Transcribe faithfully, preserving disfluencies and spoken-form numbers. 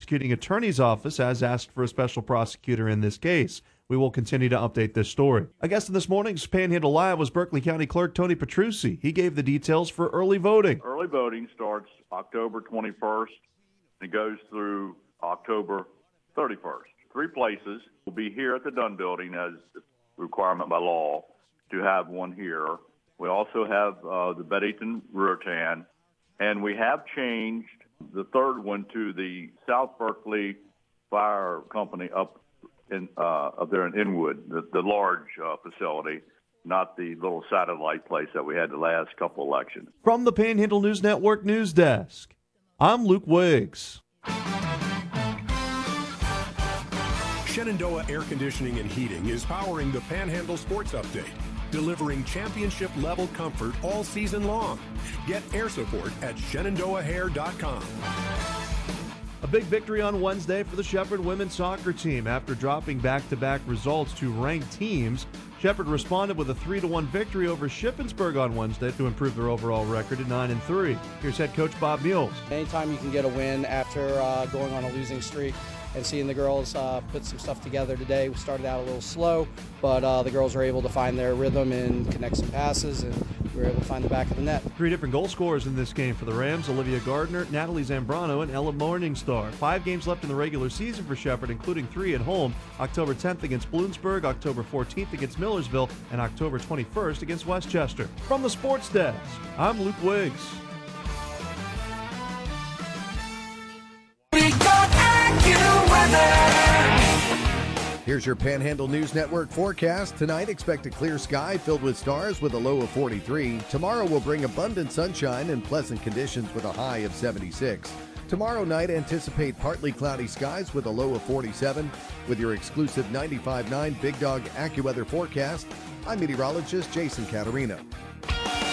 prosecuting attorney's office has asked for a special prosecutor in this case. We will continue to update this story. A guest in this morning's Panhandle Live was Berkeley County Clerk Tony Petrucci. He gave the details for early voting. Early voting starts October twenty-first and goes through October thirty-first. Three places will be here at the Dunn Building as a requirement by law to have one here. We also have uh, the Bennington Ruritan, and we have changed the third one to the South Berkeley Fire Company up in uh, up there in Inwood, the, the large uh, facility, not the little satellite place that we had the last couple elections. From the Panhandle News Network News Desk, I'm Luke Wiggs. Shenandoah Air Conditioning and Heating is powering the Panhandle Sports Update, delivering championship-level comfort all season long. Get air support at shenandoah hair dot com. A big victory on Wednesday for the Shepherd women's soccer team. After dropping back-to-back results to ranked teams, Shepherd responded with a three to one victory over Shippensburg on Wednesday to improve their overall record to nine and three. Here's head coach Bob Mules. Anytime you can get a win after uh, going on a losing streak and seeing the girls uh, put some stuff together today. We started out a little slow, but uh, the girls were able to find their rhythm and connect some passes, and we were able to find the back of the net. Three different goal scorers in this game for the Rams: Olivia Gardner, Natalie Zambrano, and Ella Morningstar. Five games left in the regular season for Shepherd, including three at home: October tenth against Bloomsburg, October fourteenth against Millersville, and October twenty-first against Westchester. From the Sports Desk, I'm Luke Wiggs. Here's your Panhandle News Network forecast. Tonight, expect a clear sky filled with stars with a low of forty-three. Tomorrow will bring abundant sunshine and pleasant conditions with a high of seventy-six. Tomorrow night, anticipate partly cloudy skies with a low of forty-seven. With your exclusive ninety-five point nine Big Dog AccuWeather forecast, I'm meteorologist Jason Caterino.